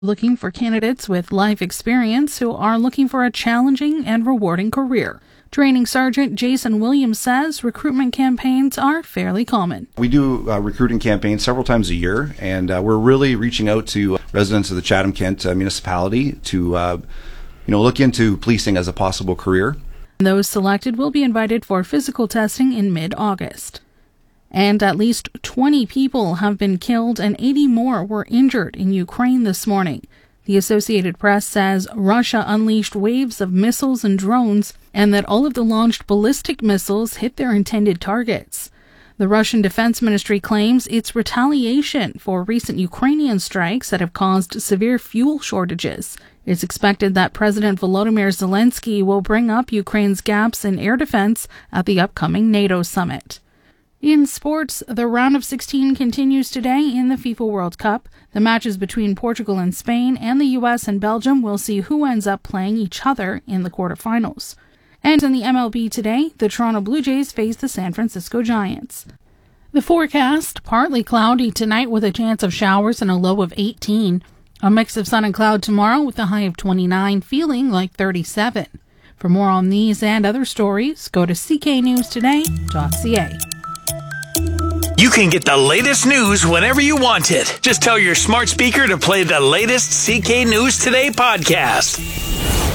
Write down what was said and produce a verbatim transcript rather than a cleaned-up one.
looking for candidates with life experience who are looking for a challenging and rewarding career. Training Sergeant Jason Williams says recruitment campaigns are fairly common. We do uh, recruiting campaigns several times a year, and uh, we're really reaching out to residents of the Chatham-Kent uh, municipality to uh, you know, look into policing as a possible career. Those selected will be invited for physical testing in mid-August. And at least twenty people have been killed and eighty more were injured in Ukraine this morning. The Associated Press says Russia unleashed waves of missiles and drones, and that all of the launched ballistic missiles hit their intended targets. The Russian Defense Ministry claims it's retaliation for recent Ukrainian strikes that have caused severe fuel shortages. It's expected that President Volodymyr Zelensky will bring up Ukraine's gaps in air defense at the upcoming NATO summit. In sports, the round of sixteen continues today in the FIFA World Cup. The matches between Portugal and Spain and the U S and Belgium will see who ends up playing each other in the quarterfinals. And in the M L B today, the Toronto Blue Jays face the San Francisco Giants. The forecast, partly cloudy tonight with a chance of showers and a low of eighteen. A mix of sun and cloud tomorrow with a high of twenty-nine, feeling like thirty-seven. For more on these and other stories, go to c k news today dot c a. You can get the latest news whenever you want it. Just tell your smart speaker to play the latest C K News Today podcast.